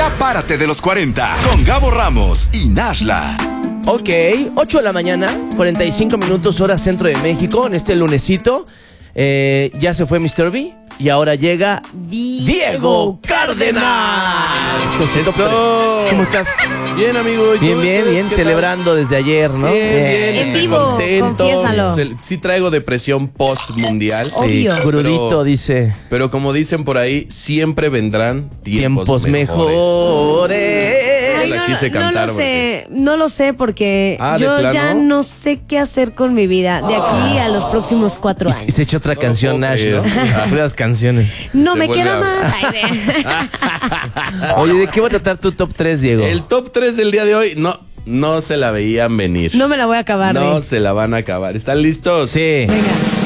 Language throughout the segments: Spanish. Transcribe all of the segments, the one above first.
Ya párate de los 40 con Gabo Ramos y Nashla. Ok, 8 de la mañana, 45 minutos hora centro de México, en este lunesito. Ya se fue Mr. B y ahora llega Diego Cárdenas. ¿Cómo estás? Bien, amigo. Bien, celebrando desde ayer, ¿no? Bien, En estoy vivo, contento. confiésalo. Sí traigo depresión post-mundial. Sí, Obvio. crudito, Pero- dice. Pero como dicen por ahí, siempre vendrán tiempos mejores. Ay, la quise cantar, no lo sé porque Ah, ¿de yo plano? ya no sé qué hacer con mi vida de aquí a los próximos 4 Y años. se echó otra No canción, puedo Nash, ¿no? creer. Puras canciones. No Se me vuelve queda a- más. Ay, Oye, ¿de qué va a tratar tu top 3, Diego? El top 3 del día de hoy, no se la veían venir. no me la voy a acabar. No se la van a acabar. ¿Están listos? Sí. Venga.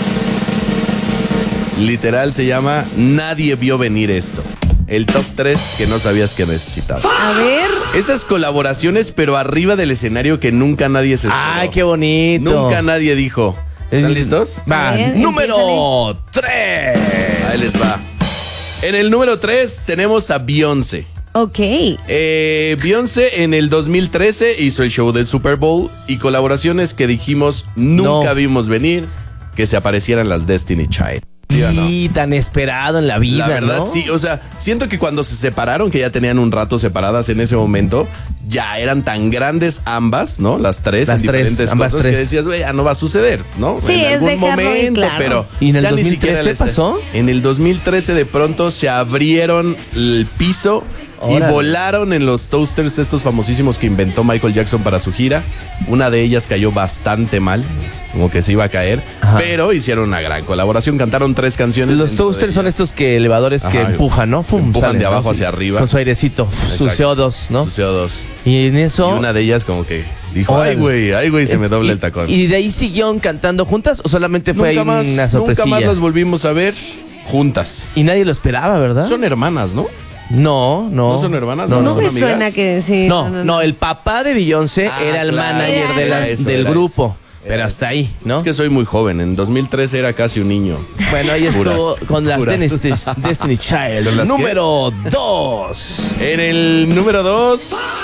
Literal se llama Nadie vio venir esto. El top 3 que no sabías que necesitabas. A ver. Esas colaboraciones, pero arriba del escenario que nunca nadie se esperó. Ay, qué bonito. Nunca nadie dijo. ¿Están listos? Va, A ver, número 3. Ahí les va. En el número 3 tenemos a Beyoncé. Ok. Beyoncé en el 2013 hizo el show del Super Bowl y colaboraciones que dijimos nunca No. vimos venir que se aparecieran las Destiny Child. ¿Sí o no? Sí, tan esperado en la vida, La verdad, ¿no? sí, o sea, siento que cuando se separaron, que ya tenían un rato separadas en ese momento, ya eran tan grandes ambas, ¿no? Las tres, Las en tres, diferentes ambas cosas, tres. que decías, güey, ya no va a suceder, ¿no? Sí, en es algún dejarlo bien momento, claro. pero ¿Y en el ya ni 2013 siquiera pasó? En el 2013 de pronto se abrieron el piso Órale. y volaron en los toasters estos famosísimos que inventó Michael Jackson para su gira. Una de ellas cayó bastante mal, como que se iba a caer, Ajá. pero hicieron una gran colaboración, cantaron 3 canciones. Los dentro de toasters son ellas. estos que elevadores que Ajá, empujan, ¿no? Fum, empujan salen, de abajo ¿no? hacia arriba. Con su airecito, su Exacto. CO2, ¿no? Su CO2. Y en eso... Y una de ellas como que dijo, Órale. ay, güey, se me dobla el tacón. ¿Y de ahí siguieron cantando juntas o solamente fue ahí una nunca sorpresilla? más las volvimos a ver juntas. Y nadie lo esperaba, ¿verdad? Son hermanas, ¿no? No. ¿No son hermanas? No, ¿No son me amigas? suena que sí. No, el papá de Beyoncé Ah, era el claro. manager de Era las, eso, del era grupo. eso. Pero hasta ahí, ¿no? Es que soy muy joven. En 2013 era casi un niño. Bueno, ahí estuvo Puras, con las puras. Destiny Child. ¿Con las qué? Número 2. En el número 2,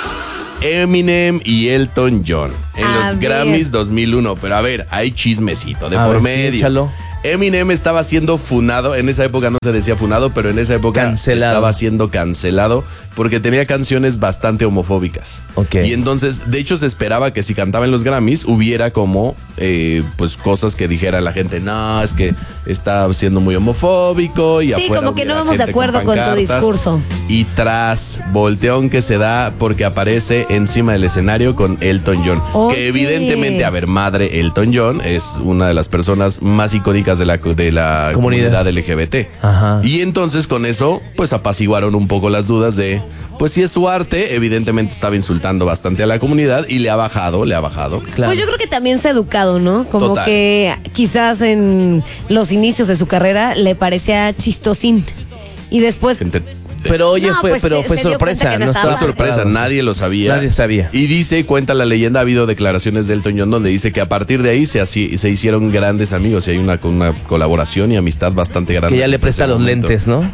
Eminem y Elton John. En A los ver. Grammys 2001. Pero a ver, hay chismecito de A por ver, sí, medio. échalo. Eminem estaba siendo funado, en esa época no se decía funado, pero en esa época Cancelado. estaba siendo cancelado porque tenía canciones bastante homofóbicas. Ok. Y entonces, de hecho, se esperaba que si cantaba en los Grammys hubiera como, pues, cosas que dijera la gente, no, es que está siendo muy homofóbico y Sí, afuera como que no hubiera vamos de gente acuerdo con tu pancartas. discurso. Y tras volteón que se da porque aparece encima del escenario con Elton John. Oye. Que evidentemente, a ver, madre Elton John es una de las personas más icónicas de la comunidad LGBT. Ajá. Y entonces con eso, pues apaciguaron un poco las dudas de, pues si es su arte, evidentemente estaba insultando bastante a la comunidad y le ha bajado. Claro. Pues yo creo que también se ha educado, ¿no? Como Total. que quizás en los inicios de su carrera le parecía chistosín. Y después... Gente, Pero oye, No, fue pues, se dio sorpresa, cuenta que no no estaba estaba fue sorpresa, preparado. nadie lo sabía. Nadie sabía. Y dice, cuenta la leyenda, ha habido declaraciones de Elton John donde dice que a partir de ahí se hicieron grandes amigos y hay una colaboración y amistad bastante grande. Que ya le desde presta ese los momento. lentes, ¿no?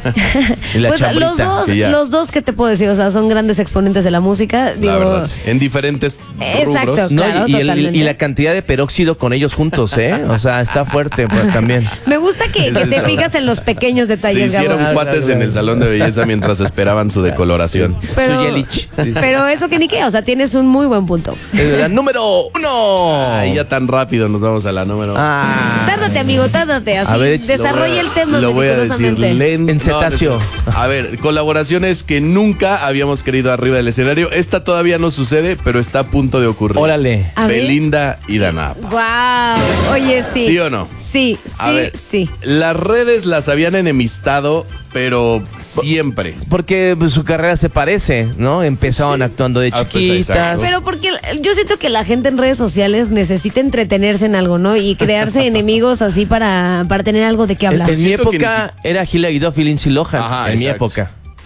Y la Pues chambrita. que ya- los dos que te puedo decir, o sea, son grandes exponentes de la música. La Digo, verdad, sí. En diferentes Exacto. rubros. No, Claro, y totalmente. la cantidad de peróxido con ellos juntos, ¿eh? O sea, está fuerte pues, también. Me gusta que te eso. fijas en los pequeños Se detalles, hicieron Gabo. cuates Claro. en el salón de belleza mientras esperaban su decoloración. Pero, Su Yelich. pero eso que ni qué, o sea, tienes un muy buen punto. Es verdad. Número 1. Ay, ya tan rápido nos vamos a la número. Tárdate, amigo, tárdate. Así, A ver, desarrolla el tema Lo voy a decir meticulosamente. lento. En cetáceo. No, a ver, colaboraciones que nunca habíamos querido arriba del escenario. Esta todavía no sucede, pero está a punto de ocurrir. Órale. A ver. Belinda y Danapa. Wow. Oye, sí. ¿Sí o no? Sí, A ver, sí. las redes las habían enemistado, pero siempre. Porque pues, su carrera se parece, ¿no? Empezaron Sí. actuando de Ah, pues, chiquitas. exacto. Pero porque yo siento que la gente en redes sociales necesita entretenerse en algo, ¿no? Y crearse enemigos así para tener algo de qué hablar. En mi Siento que época era Hilary Duff y Lindsay Lohan. Ajá, en mi exacto. época.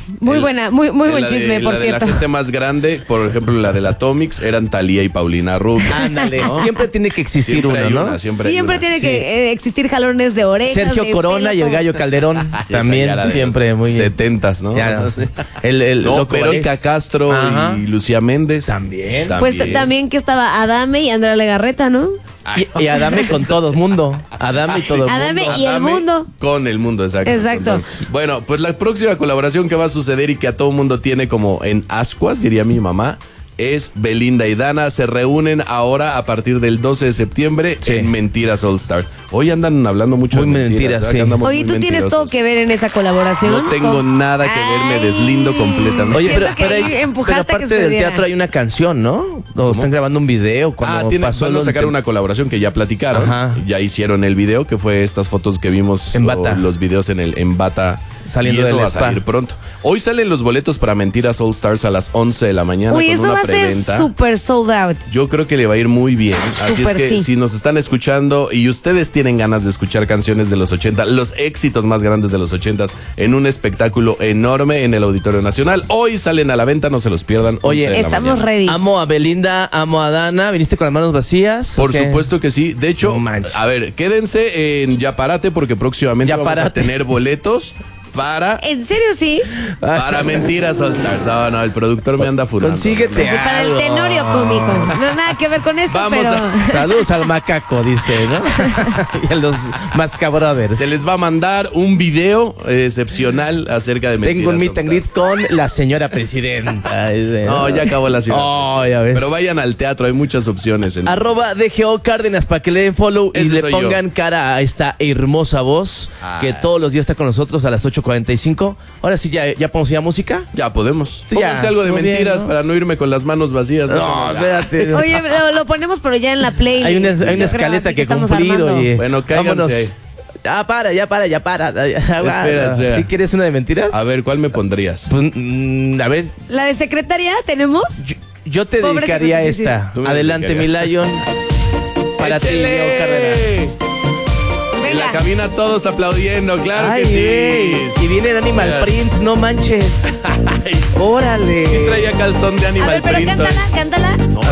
Muy buena, muy buen chisme, por cierto. La gente más grande, por ejemplo, la de la Atomics, eran Thalía y Paulina Rubio. Ándale, siempre tiene que existir Siempre uno, hay ¿no? una, siempre hay Siempre una. tiene que existir jalones de orejas. Sergio de Corona pelo, y el todo. Gallo Calderón Esa también ya era de siempre los muy 70s, ¿no? Ya, no. No, Loco Verónica Valdés. Castro Ajá. y Lucía Méndez. También. Pues también que estaba Adame y Andrea Legarreta, ¿no? Y Adame con todo el mundo. Adame y todo el mundo. Adame y el Adame mundo. Con el mundo, exacto. Exacto. Bueno, pues la próxima colaboración que va a suceder y que a todo mundo tiene como en ascuas, diría mi mamá, es Belinda y Dana. Se reúnen ahora a partir del 12 de septiembre Sí. en Mentiras All Stars. Hoy andan hablando mucho Muy de mentiras. mentiras, ¿verdad? sí. Que andamos Oye, muy tú tienes todo mentirosos. que ver en esa colaboración. No tengo nada que ver, me deslindo completamente. Oye, Siento pero, que ahí pero empujaste a que aparte se del diera. teatro hay una canción, ¿no? O están grabando un video cuando pasó van a lo sacar del- una colaboración que ya platicaron. Ajá. Ya hicieron el video, que fue estas fotos que vimos. En bata. Los videos en bata. Saliendo y eso del va a spa. salir pronto. Hoy salen los boletos para Mentiras All Stars a las 11 de la mañana Uy, con eso una va a ser preventa. súper sold out. Yo creo que le va a ir muy bien. Así Súper es que sí. si nos están escuchando y ustedes tienen ganas de escuchar canciones de los 80, los éxitos más grandes de los 80 en un espectáculo enorme en el Auditorio Nacional, hoy salen a la venta, no se los pierdan. Oye, 11 de la Estamos mañana. ready. Amo a Belinda, amo a Dana. ¿Viniste con las manos vacías? Por ¿O qué? supuesto que sí. De hecho, No manches. a ver, quédense en Yaparate porque próximamente Ya vamos a Párate. tener boletos para ¿En serio sí? Mentiras All Stars. No, el productor me anda furando. Consíguete Pues para el algo. tenorio cómico. No nada que ver con esto, Vamos pero. Saludos al macaco, dice, ¿no? Y a los Masca Brothers. Se les va a mandar un video excepcional acerca de Mentiras Tengo un meet All and Stars. greet con la señora presidenta. Dice, No, ya acabó la ciudad. Oh, ya ves. Pero vayan al teatro, hay muchas opciones. Arroba DGO Cárdenas para que le den follow y Ese le soy pongan cara a esta hermosa voz que todos los días está con nosotros a las 8:45. Ahora sí, ya podemos ir a música. Ya podemos. Sí, Pónganse ya, algo de muy bien, mentiras ¿no? para no irme con las manos vacías. No, espérate. Oye, lo ponemos, pero ya en la play. Hay una Yo creo escaleta aquí que estamos cumplir, armando. oye. Bueno, cáiganse Vámonos. ahí. Ya para. Espera. ¿Sí quieres una de mentiras? A ver, ¿cuál me pondrías? Pues, a ver, La de secretaria tenemos. yo te Pobre dedicaría secretaria, sí, esta. Tú me Adelante, mi dedicarías. Lion. Para ti, ¡Échele! Diego Cárdenas. En la Venga. cabina todos aplaudiendo, claro Ay, que sí. güey. Y viene en Animal Mira. Print, no manches. Ay, Órale. sí traía calzón de A Animal ver, pero Print. cántala. No,